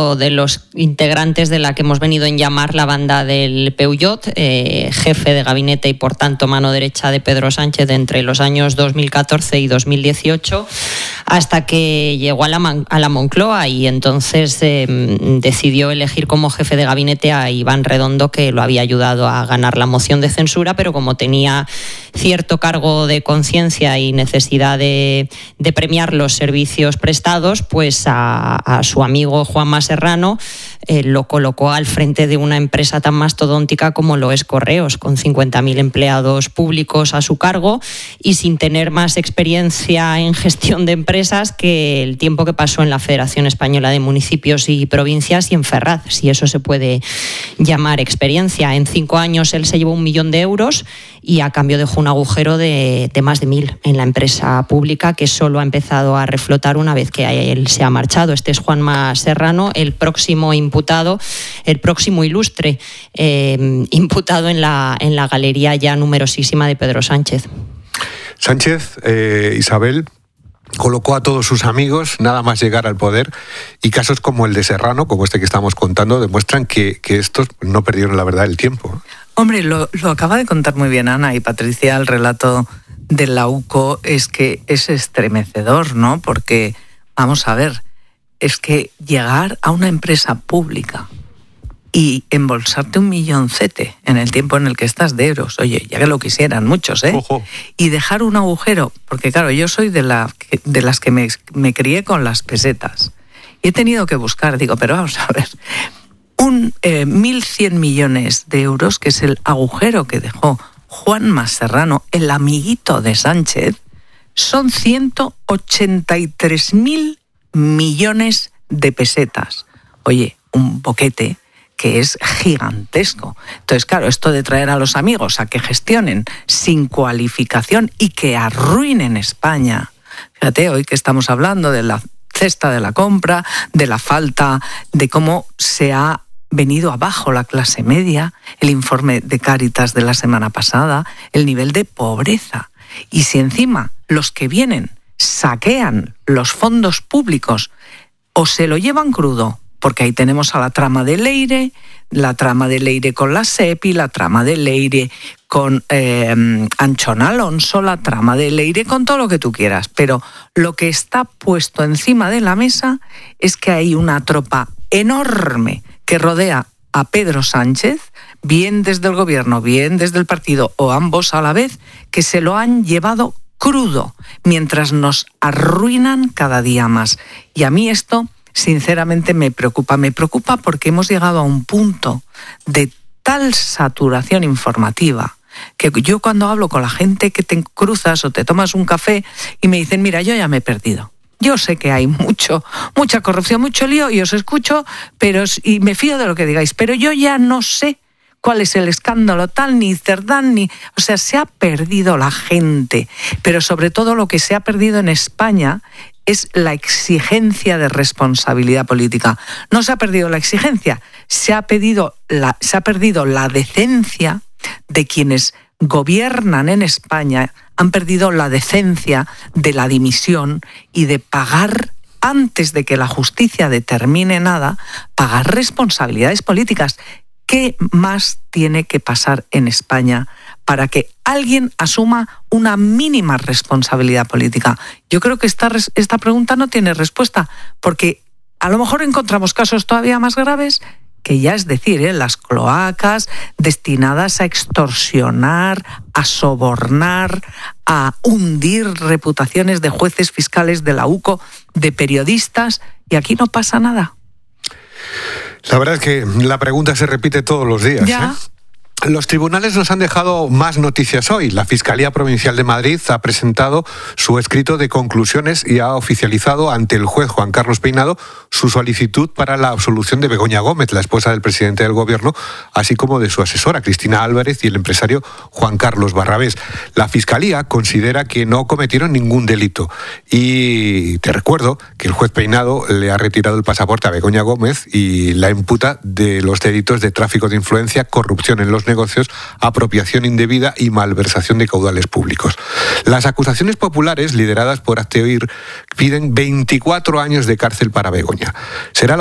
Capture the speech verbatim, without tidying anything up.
otro de los integrantes de la que hemos venido en llamar la banda del Peugeot, eh, jefe de gabinete y por tanto mano derecha de Pedro Sánchez entre los años dos mil catorce y dos mil dieciocho, hasta que llegó a la, a la Moncloa y entonces eh, decidió elegir como jefe de gabinete a Iván Redondo, que lo había ayudado a ganar la moción de censura, pero como tenía cierto cargo de conciencia y necesidad de, de premiar los servicios prestados, pues a, a su amigo Juanma Serrano eh, lo colocó al frente de una empresa tan mastodóntica como lo es Correos, con cincuenta mil empleados públicos a su cargo y sin tener más experiencia en gestión de empresas que el tiempo que pasó en la Federación Española de Municipios y Provincias y en Ferraz, si eso se puede llamar experiencia. En cinco años él se llevó un millón de euros y a cambio dejó un agujero de, de más de mil en la empresa pública, que solo ha empezado a reflotar una vez que él se ha marchado. Este es Juanma Serrano, el próximo imputado, el próximo ilustre eh, imputado en la, en la galería ya numerosísima de Pedro Sánchez. Sánchez, eh, Isabel, colocó a todos sus amigos nada más llegar al poder, y casos como el de Serrano, como este que estamos contando, demuestran que, que estos no perdieron la verdad el tiempo. Hombre, lo, lo acaba de contar muy bien Ana y Patricia. El relato de la U C O es que es estremecedor, ¿no? Porque, vamos a ver, es que llegar a una empresa pública y embolsarte un milloncete en el tiempo en el que estás de euros, oye, ya que lo quisieran muchos, ¿eh? Ojo. Y dejar un agujero, porque claro, yo soy de, la, de las que me, me crié con las pesetas. Y he tenido que buscar, digo, pero vamos a ver, un eh, mil cien millones de euros, que es el agujero que dejó Juanma Serrano, el amiguito de Sánchez, son ciento ochenta y tres mil millones de pesetas. Oye, un boquete que es gigantesco. Entonces, claro, esto de traer a los amigos a que gestionen sin cualificación y que arruinen España. Fíjate, hoy que estamos hablando de la cesta de la compra, de la falta, de cómo se ha venido abajo la clase media, el informe de Cáritas de la semana pasada, el nivel de pobreza. Y si encima los que vienen saquean los fondos públicos o se lo llevan crudo, porque ahí tenemos a la trama de Leire, la trama de Leire con la SEPI, la trama de Leire con eh, Anchón Alonso, la trama de Leire con todo lo que tú quieras. Pero lo que está puesto encima de la mesa es que hay una tropa enorme que rodea a Pedro Sánchez, bien desde el gobierno, bien desde el partido o ambos a la vez, que se lo han llevado crudo, mientras nos arruinan cada día más. Y a mí esto, sinceramente, me preocupa. Me preocupa porque hemos llegado a un punto de tal saturación informativa que yo cuando hablo con la gente que te cruzas o te tomas un café y me dicen, mira, yo ya me he perdido. Yo sé que hay mucho, mucha corrupción, mucho lío y os escucho, pero y me fío de lo que digáis, pero yo ya no sé cuál es el escándalo tal, ni Cerdán, ni... O sea, se ha perdido la gente, pero sobre todo lo que se ha perdido en España es la exigencia de responsabilidad política. No se ha perdido la exigencia, se ha, pedido la, se ha perdido la decencia de quienes gobiernan en España, han perdido la decencia de la dimisión y de pagar, antes de que la justicia determine nada, pagar responsabilidades políticas. ¿Qué más tiene que pasar en España para que alguien asuma una mínima responsabilidad política? Yo creo que esta, esta pregunta no tiene respuesta, porque a lo mejor encontramos casos todavía más graves, que ya es decir, ¿eh? las cloacas destinadas a extorsionar, a sobornar, a hundir reputaciones de jueces, fiscales de la U C O, de periodistas, y aquí no pasa nada. La verdad es que la pregunta se repite todos los días. Ya. ¿eh? Los tribunales nos han dejado más noticias hoy. La Fiscalía Provincial de Madrid ha presentado su escrito de conclusiones y ha oficializado ante el juez Juan Carlos Peinado su solicitud para la absolución de Begoña Gómez, la esposa del presidente del Gobierno, así como de su asesora, Cristina Álvarez, y el empresario Juan Carlos Barrabés. La Fiscalía considera que no cometieron ningún delito. Y te recuerdo que el juez Peinado le ha retirado el pasaporte a Begoña Gómez y la imputa de los delitos de tráfico de influencia, corrupción en los negocios, apropiación indebida y malversación de caudales públicos. Las acusaciones populares, lideradas por Hazte Oír, piden veinticuatro años de cárcel para Begoña. Será la